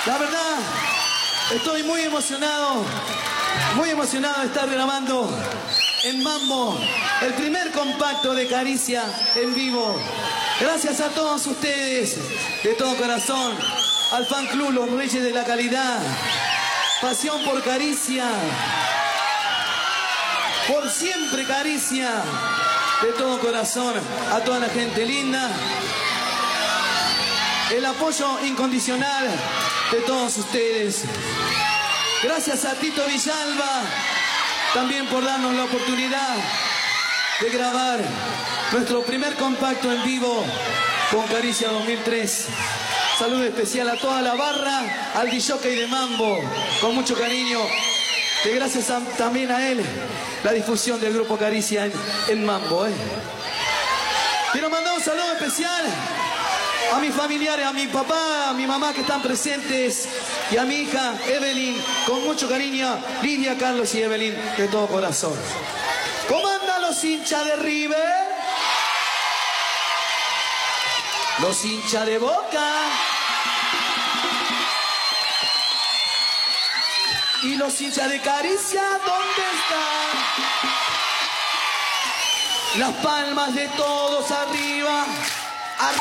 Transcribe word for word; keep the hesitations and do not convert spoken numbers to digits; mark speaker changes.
Speaker 1: La verdad, estoy muy emocionado, muy emocionado de estar grabando en Mambo el primer compacto de Caricia en vivo. Gracias a todos ustedes, de todo corazón, al fan club Los Reyes de la Calidad, pasión por Caricia, por siempre Caricia, de todo corazón, a toda la gente linda, el apoyo incondicional de todos ustedes. Gracias a Tito Villalba también por darnos la oportunidad de grabar nuestro primer compacto en vivo con Caricia dos mil tres. Saludo especial a toda la barra, al disjockey de Mambo, con mucho cariño, que gracias a, también a él, la difusión del grupo Caricia en, en Mambo. ¿eh? Quiero mandar un saludo especial a mis familiares, a mi papá, a mi mamá que están presentes, y a mi hija Evelyn, con mucho cariño, Lidia, Carlos y Evelyn, de todo corazón. ¿Cómo andan los hinchas de River? Los hinchas de Boca. Y los hinchas de Caricia, ¿dónde están? Las palmas de todos arriba.